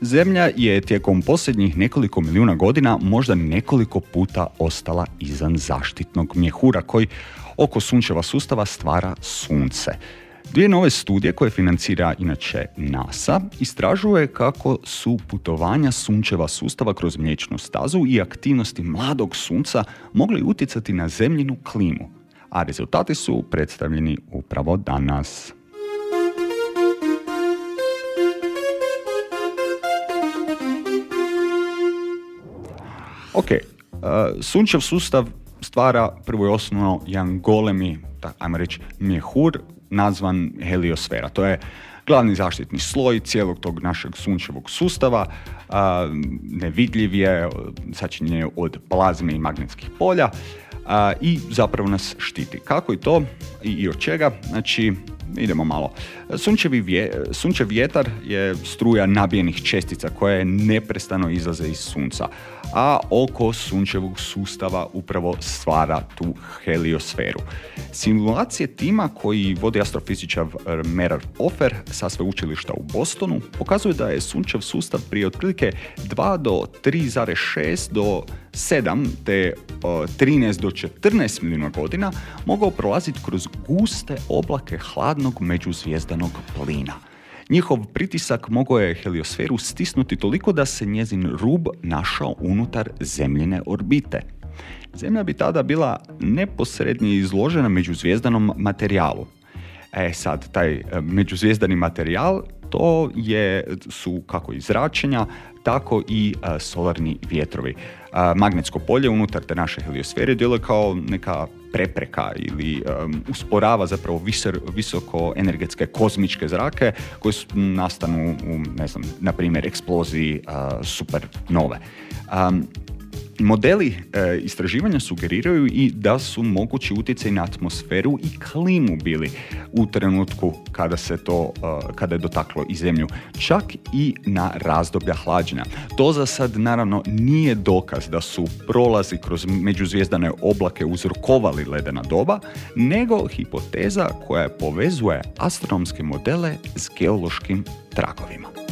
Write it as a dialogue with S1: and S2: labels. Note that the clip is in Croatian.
S1: Zemlja je tijekom posljednjih nekoliko milijuna godina možda nekoliko puta ostala izvan zaštitnog mjehura koji oko sunčeva sustava stvara sunce. Dvije nove studije koje financira inače NASA istražuje kako su putovanja sunčeva sustava kroz Mliječnu stazu i aktivnosti mladog sunca mogli utjecati na zemljinu klimu, a rezultati su predstavljeni upravo danas. Ok, sunčev sustav stvara prvo i osnovno jedan golemi, ajmo reći, mjehur nazvan heliosfera. To je glavni zaštitni sloj cijelog tog našeg sunčevog sustava, nevidljiv je, sačinjen je od plazme i magnetskih polja i zapravo nas štiti. Kako i to i od čega? Znači, idemo malo. Sunčev vjetar je struja nabijenih čestica koje neprestano izlaze iz sunca, a oko sunčevog sustava upravo stvara tu heliosferu. Simulacije tima koji vodi astrofizičar Merer Offer sa sveučilišta u Bostonu pokazuju da je sunčev sustav prije otprilike 2 do 3,6 do 7 te 13 do 14 milijuna godina mogao prolaziti kroz guste oblake hladnog međuzvijezdanog plina. Njihov pritisak mogao je heliosferu stisnuti toliko da se njezin rub našao unutar zemljine orbite. Zemlja bi tada bila neposrednije izložena međuzvijezdanom materijalu. Sad, taj međuzvijezdani materijal su kako i zračenja, tako i solarni vjetrovi. Magnetsko polje unutar te naše heliosfere djeluje kao neka prepreka ili usporava zapravo visoko energetske kozmičke zrake koje nastanu u, na primjer, eksploziji supernove. Modeli istraživanja sugeriraju i da su mogući utjecaj na atmosferu i klimu bili u trenutku kada je dotaklo i Zemlju, čak i na razdoblja hlađenja. To za sad naravno nije dokaz da su prolazi kroz međuzvijezdane oblake uzrokovali ledena doba, nego hipoteza koja povezuje astronomske modele s geološkim tragovima.